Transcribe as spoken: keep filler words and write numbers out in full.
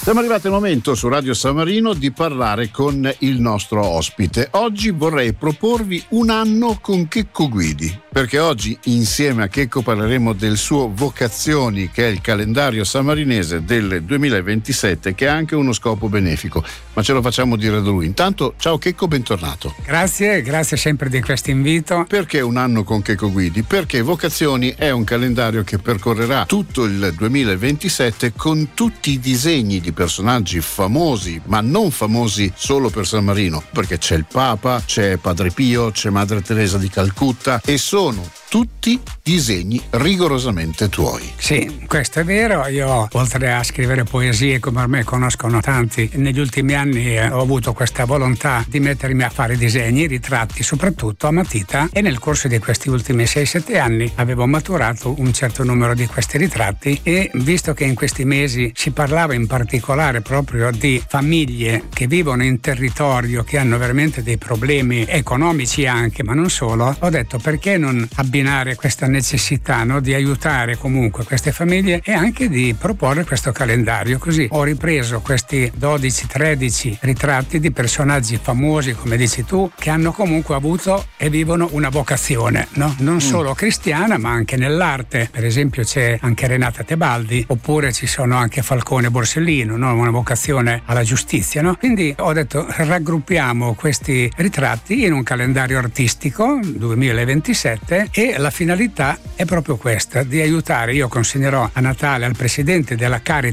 Siamo arrivati al momento su Radio San Marino di parlare con il nostro ospite. Oggi vorrei proporvi un anno con Checco Guidi, perché oggi insieme a Checco parleremo del suo Vocazioni, che è il calendario sammarinese del duemilaventisette, che ha anche uno scopo benefico, ma ce lo facciamo dire da lui. Intanto, ciao Checco, bentornato. Grazie, grazie sempre di questo invito. Perché un anno con Checco Guidi? Perché Vocazioni è un calendario che percorrerà tutto il duemilaventisette con tutti i disegni di personaggi famosi, ma non famosi solo per San Marino, perché c'è il Papa, c'è Padre Pio, c'è Madre Teresa di Calcutta, e sono tutti disegni rigorosamente tuoi. Sì, questo è vero. Io, oltre a scrivere poesie, come ormai conoscono tanti, negli ultimi anni eh, ho avuto questa volontà di mettermi a fare disegni, ritratti soprattutto a matita, e nel corso di questi ultimi sei sette anni avevo maturato un certo numero di questi ritratti, e visto che in questi mesi si parlava in particolare proprio di famiglie che vivono in territorio, che hanno veramente dei problemi economici anche, ma non solo, ho detto perché non abbinare questa necessità, no, di aiutare comunque queste famiglie e anche di proporre questo calendario. Così ho ripreso questi dodici tredici ritratti di personaggi famosi, come dici tu, che hanno comunque avuto e vivono una vocazione, no? Non mm. solo cristiana, ma anche nell'arte. Per esempio c'è anche Renata Tebaldi, oppure ci sono anche Falcone e Borsellino, no? Una vocazione alla giustizia, no? Quindi ho detto raggruppiamo questi ritratti in un calendario artistico duemilaventisette, e la finalità è proprio questa, di aiutare. Io consegnerò a Natale al presidente della Caritas